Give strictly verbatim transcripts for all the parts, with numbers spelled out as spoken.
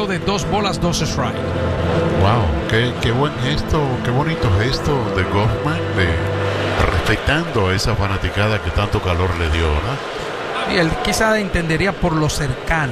de dos bolas, dos strike. Wow, qué, qué buen gesto, qué bonito gesto de Goffman, de respetando a esa fanaticada que tanto calor le dio, ¿no? Y él quizá entendería por lo cercano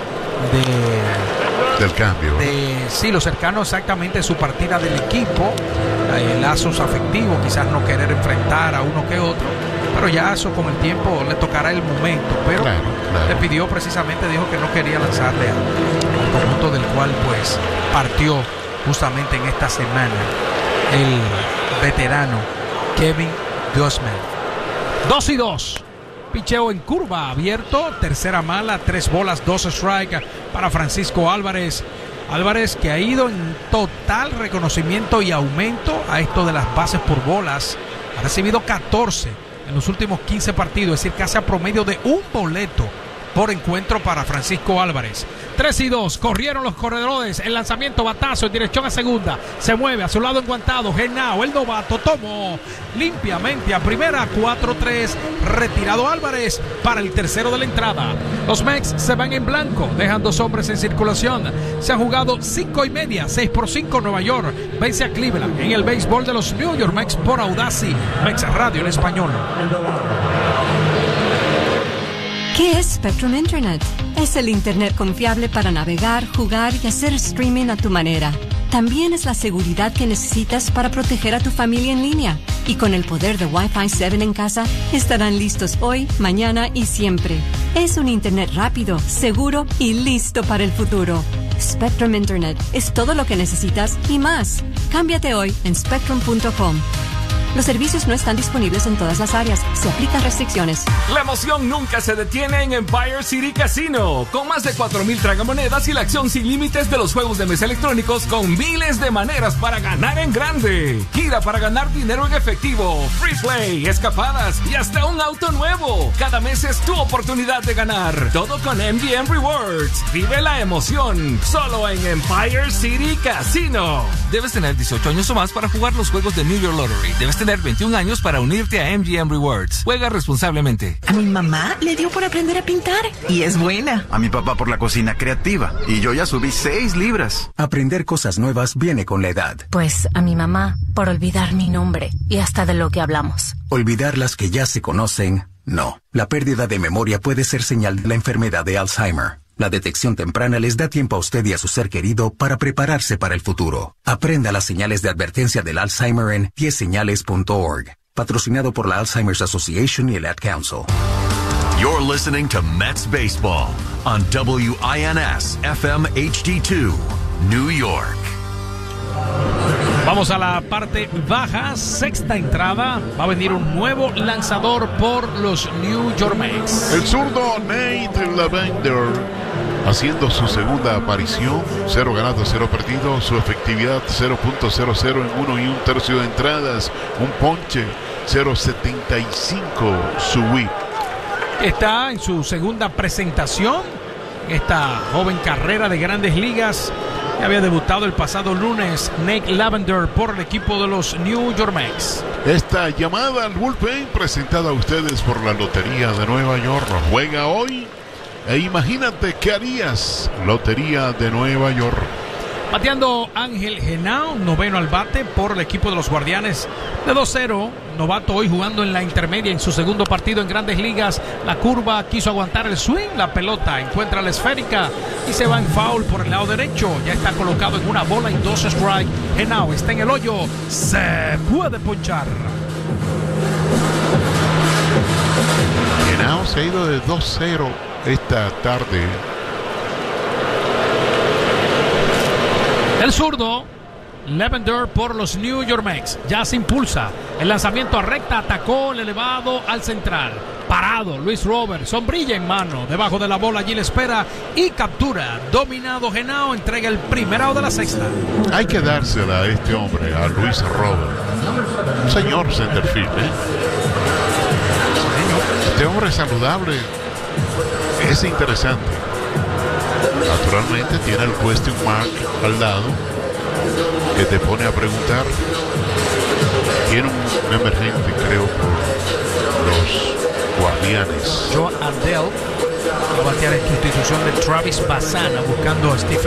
de, del cambio. De, sí, lo cercano exactamente su partida del equipo, eh, lazos afectivos, quizás no querer enfrentar a uno que otro, pero ya eso con el tiempo le tocará el momento. Pero claro, claro. le pidió precisamente, dijo que no quería lanzarle al conjunto del cual pues partió justamente en esta semana el veterano Kevin Gausman. Dos y dos. Picheo en curva abierto, tercera mala, tres bolas, dos strike para Francisco Álvarez. Álvarez, que ha ido en total reconocimiento y aumento a esto de las bases por bolas, ha recibido catorce en los últimos quince partidos, es decir, casi a promedio de un boleto por encuentro para Francisco Álvarez. tres y dos, corrieron los corredores, el lanzamiento, batazo en dirección a segunda, se mueve a su lado enguantado, Genao, el novato, tomó limpiamente a primera, cuatro tres, retirado Álvarez para el tercero de la entrada. Los Mex se van en blanco, dejan dos hombres en circulación. Se han jugado cinco y media, seis por cinco, Nueva York vence a Cleveland en el béisbol de los New York Mex por Audacy, Mex Radio en español. ¿Qué es Spectrum Internet? Es el Internet confiable para navegar, jugar y hacer streaming a tu manera. También es la seguridad que necesitas para proteger a tu familia en línea. Y con el poder de Wi-Fi siete en casa, estarán listos hoy, mañana y siempre. Es un Internet rápido, seguro y listo para el futuro. Spectrum Internet es todo lo que necesitas y más. Cámbiate hoy en spectrum punto com. Los servicios no están disponibles en todas las áreas. Se aplican restricciones. La emoción nunca se detiene en Empire City Casino. Con más de cuatro mil tragamonedas y la acción sin límites de los juegos de mesa electrónicos con miles de maneras para ganar en grande. Gira para ganar dinero en efectivo, free play, escapadas y hasta un auto nuevo. Cada mes es tu oportunidad de ganar. Todo con M G M Rewards. Vive la emoción. Solo en Empire City Casino. Debes tener dieciocho años o más para jugar los juegos de New York Lottery. Debes tener veintiún años para unirte a M G M Rewards. Juega responsablemente. A mi mamá le dio por aprender a pintar y es buena. A mi papá por la cocina creativa y yo ya subí seis libras. Aprender cosas nuevas viene con la edad. Pues a mi mamá por olvidar mi nombre y hasta de lo que hablamos. Olvidar las que ya se conocen, no. La pérdida de memoria puede ser señal de la enfermedad de Alzheimer. La detección temprana les da tiempo a usted y a su ser querido para prepararse para el futuro. Aprenda las señales de advertencia del Alzheimer en diez señales punto org. Patrocinado por la Alzheimer's Association y el Ad Council. You're listening to Mets Baseball on W I N S F M H D dos, New York. Vamos a la parte baja, sexta entrada. Va a venir un nuevo lanzador por los New York Mets. El zurdo Nate Lavender, haciendo su segunda aparición, cero ganado, cero perdido, su efectividad cero punto cero cero en uno y un tercio de entradas, un ponche, cero punto setenta y cinco su whip. Está en su segunda presentación, esta joven carrera de Grandes Ligas. Había debutado el pasado lunes Nate Lavender por el equipo de los New York Mets. Esta llamada al bullpen presentada a ustedes por la Lotería de Nueva York. Juega hoy e imagínate qué harías. Lotería de Nueva York. Bateando Ángel Genao, noveno al bate por el equipo de los Guardianes de dos cero. Novato hoy jugando en la intermedia en su segundo partido en Grandes Ligas. La curva quiso aguantar el swing, la pelota encuentra la esférica y se va en foul por el lado derecho. Ya está colocado en una bola y dos strike. Genao está en el hoyo, se puede ponchar. Genao se ha ido de dos cero esta tarde. El zurdo Lavender por los New York Mets ya se impulsa. El lanzamiento a recta, atacó el elevado al central. Parado Luis Robert, sombrilla en mano, debajo de la bola, allí le espera y captura. Dominado Genao, entrega el primer out de la sexta. Hay que dársela a este hombre, a Luis Robert. Un señor centerfield, ¿eh? Este hombre es saludable, es interesante. Naturalmente tiene el question mark al lado que te pone a preguntar. Tiene un emergente, creo, por los Guardianes. Joe Adele va a batear en sustitución de Travis Bassana, buscando a Stephen